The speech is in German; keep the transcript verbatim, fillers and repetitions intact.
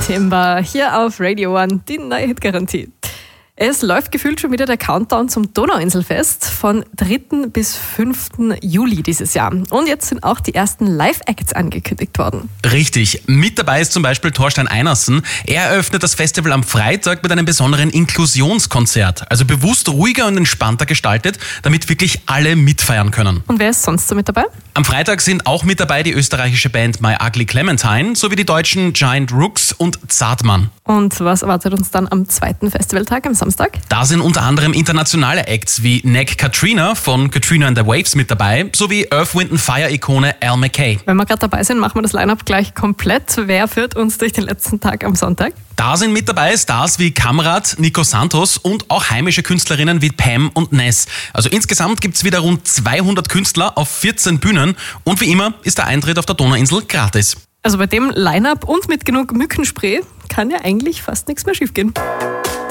Timber hier auf Radio One, die neue Hitgarantie. Es läuft gefühlt schon wieder der Countdown zum Donauinselfest von dritten bis fünften Juli dieses Jahr. Und jetzt sind auch die ersten Live-Acts angekündigt worden. Richtig. Mit dabei ist zum Beispiel Thorstein Einersen. Er eröffnet das Festival am Freitag mit einem besonderen Inklusionskonzert. Also bewusst ruhiger und entspannter gestaltet, damit wirklich alle mitfeiern können. Und wer ist sonst so mit dabei? Am Freitag sind auch mit dabei die österreichische Band My Ugly Clementine sowie die deutschen Giant Rooks und Zartmann. Und was erwartet uns dann am zweiten Festivaltag, am Samstag? Da sind unter anderem internationale Acts wie Neck Katrina von Katrina and the Waves mit dabei, sowie Earth, Wind and Fire-Ikone Al McKay. Wenn wir gerade dabei sind, machen wir das Line-Up gleich komplett. Wer führt uns durch den letzten Tag am Sonntag? Da sind mit dabei Stars wie Kamrat, Nico Santos und auch heimische Künstlerinnen wie Pam und Ness. Also insgesamt gibt es wieder rund zweihundert Künstler auf vierzehn Bühnen und wie immer ist der Eintritt auf der Donauinsel gratis. Also bei dem Line-Up und mit genug Mückenspray kann ja eigentlich fast nichts mehr schiefgehen.